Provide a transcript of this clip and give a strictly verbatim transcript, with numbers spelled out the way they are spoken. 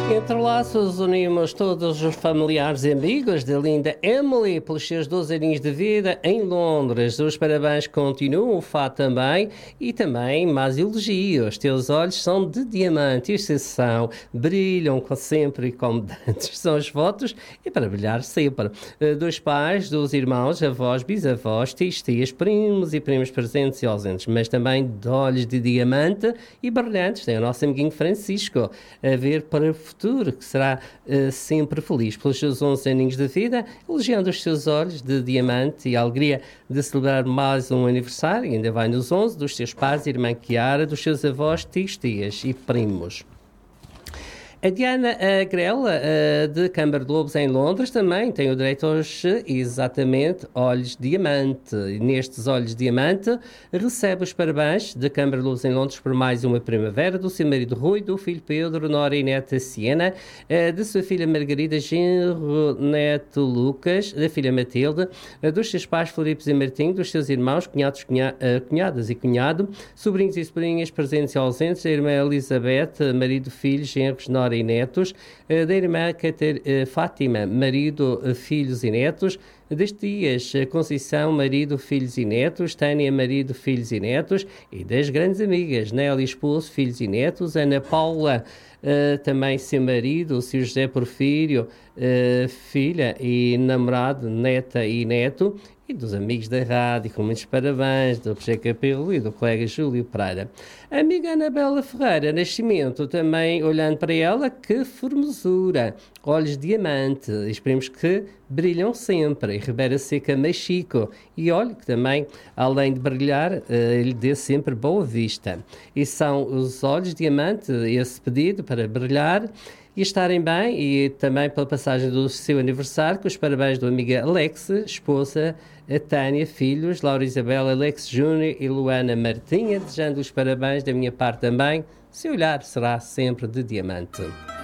Entre laços unimos todos os familiares e amigos da linda Emily pelos seus doze aninhos de vida em Londres. Os parabéns continuam, o Fá também, e também mais elogios. Teus olhos são de diamante, exceção, brilham sempre como dantes. São as fotos e para brilhar sempre. Dos pais, dos irmãos, avós, bisavós, tios, tias, primos e primos presentes e ausentes, mas também de olhos de diamante e brilhantes. Tem o nosso amiguinho Francisco a ver para o futuro, que será uh, sempre feliz pelos seus onze aninhos de vida, elogiando os seus olhos de diamante e a alegria de celebrar mais um aniversário, ainda vai nos onze, dos seus pais, irmã Chiara, dos seus avós, tios, tias e primos. A Diana Grela, de Câmara de Lobos, em Londres, também tem o direito aos, exatamente, olhos diamante. E nestes olhos diamante, recebe os parabéns da Câmara de Lobos, em Londres, por mais uma primavera, do seu marido Rui, do filho Pedro, nora e neta Siena, de sua filha Margarida, genro neto Lucas, da filha Matilde, dos seus pais Floripes e Martim, dos seus irmãos, cunhados, cunha, cunhadas e cunhado, sobrinhos e sobrinhas presentes e ausentes, a irmã Elizabeth, marido, filhos, genros, nora e netos, da irmã Cater, Fátima, marido, filhos e netos, das tias Conceição, marido, filhos e netos, Tânia, marido, filhos e netos, e das grandes amigas, Nélia, esposo, filhos e netos, Ana Paula, uh, também seu marido, o seu José Porfírio, uh, filha e namorado, neta e neto, e dos amigos da rádio, com muitos parabéns, do P G Capelo e do colega Júlio Pereira. A amiga Anabela Ferreira Nascimento, também olhando para ela, que formosura, olhos diamante, esperemos que brilham sempre, e Ribeira Seca Machico, e olha que também, além de brilhar, uh, lhe dê sempre boa vista. E são os olhos diamante, esse pedido para brilhar e estarem bem, e também pela passagem do seu aniversário, com os parabéns do amiga Alex, esposa, a Tânia, filhos, Laura Isabel, Alex Júnior e Luana Martinha, desejando os parabéns da minha parte também. Seu olhar será sempre de diamante.